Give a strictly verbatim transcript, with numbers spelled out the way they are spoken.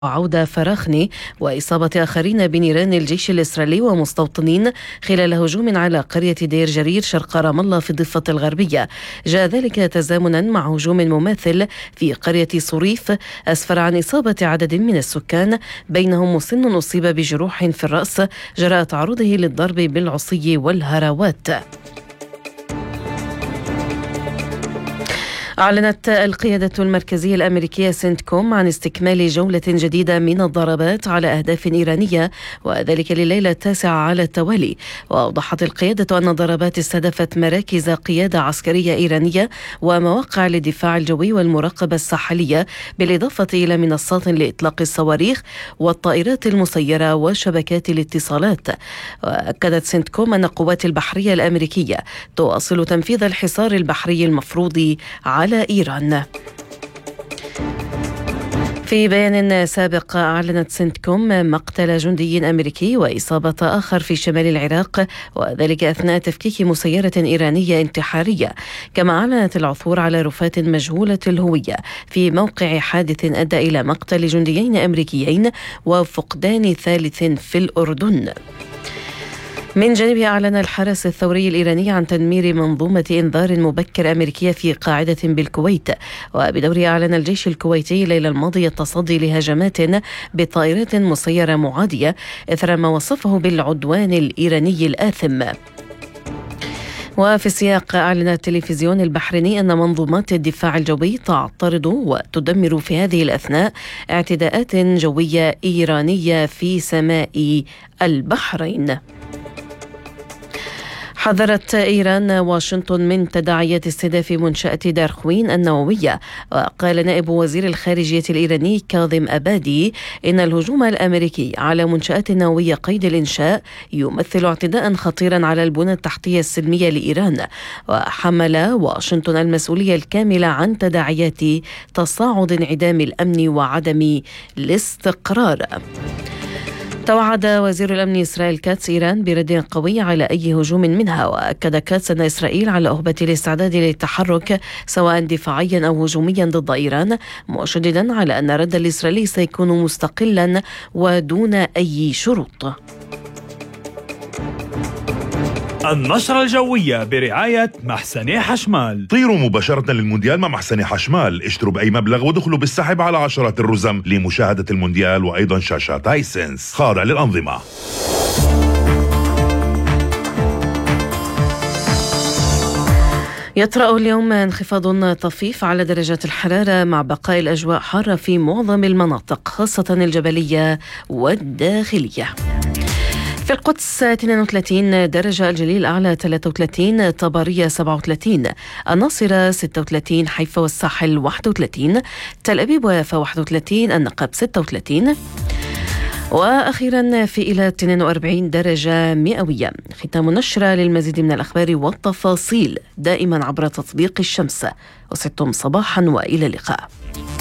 عودة فراخني وإصابة آخرين بنيران الجيش الإسرائيلي ومستوطنين خلال هجوم على قرية دير جرير شرق رام الله في الضفة الغربية. جاء ذلك تزامنا مع هجوم مماثل في قرية صريف أسفر عن إصابة عدد من السكان، بينهم مسن أصيب بجروح في الرأس جراء تعرضه للضرب بالعصي والهراوات. أعلنت القيادة المركزية الأمريكية سنتكوم عن استكمال جولة جديدة من الضربات على أهداف إيرانية، وذلك لليلة التاسعة على التوالي. وأوضحت القيادة أن الضربات استهدفت مراكز قيادة عسكرية إيرانية ومواقع للدفاع الجوي والمراقبة الساحلية، بالإضافة إلى منصات لإطلاق الصواريخ والطائرات المسيرة وشبكات الاتصالات. وأكدت سنتكوم أن القوات البحرية الأمريكية تواصل تنفيذ الحصار البحري المفروض على إيران. في بيان سابق أعلنت سنتكوم مقتل جندي أمريكي وإصابة آخر في شمال العراق، وذلك أثناء تفكيك مسيرة إيرانية انتحارية. كما أعلنت العثور على رفات مجهولة الهوية في موقع حادث أدى إلى مقتل جنديين أمريكيين وفقدان ثالث في الأردن. من جانبه أعلن الحرس الثوري الإيراني عن تدمير منظومة إنذار مبكر أمريكية في قاعدة بالكويت. وبدوره أعلن الجيش الكويتي الليلة الماضية التصدي لهجمات بطائرات مسيرة معادية إثر ما وصفه بالعدوان الإيراني الآثم. وفي السياق أعلن التلفزيون البحريني أن منظومات الدفاع الجوي تعترض وتدمر في هذه الأثناء اعتداءات جوية إيرانية في سماء البحرين. حذرت إيران واشنطن من تداعيات استهداف منشأة دارخوين النووية. وقال نائب وزير الخارجية الإيراني كاظم أبادي إن الهجوم الأمريكي على منشآت نووية قيد الإنشاء يمثل اعتداء خطيرا على البنى التحتية السلمية لإيران. وحمل واشنطن المسؤولية الكاملة عن تداعيات تصاعد انعدام الأمن وعدم الاستقرار. توعد وزير الأمن إسرائيل كاتس إيران برد قوي على أي هجوم منها. وأكد كاتس أن إسرائيل على أهبة الاستعداد للتحرك سواء دفاعيا أو هجوميا ضد إيران، مشددا على أن الرد الإسرائيلي سيكون مستقلا ودون أي شروط. النشرة الجوية برعاية محسن حشمال. طيروا مباشرة للمونديال مع محسن حشمال، اشتروا بأي مبلغ ودخلوا بالسحب على عشرات الرزم لمشاهدة المونديال وأيضا شاشات هايسنس خاضع للأنظمة. يطرأ اليوم انخفاض طفيف على درجات الحرارة مع بقاء الأجواء حارة في معظم المناطق خاصة الجبلية والداخلية. في القدس اثنين وثلاثين درجة، الجليل الأعلى ثلاثة وثلاثين، طبرية سبعة وثلاثين، الناصرة ستة وثلاثين، حيفا والساحل واحد وثلاثين، تل أبيب ويافا واحد وثلاثين، النقب ستة وثلاثين، وأخيرا في إلى اثنين وأربعين درجة مئوية. ختام النشرة. للمزيد من الأخبار والتفاصيل دائما عبر تطبيق الشمس، وستم صباحا وإلى اللقاء.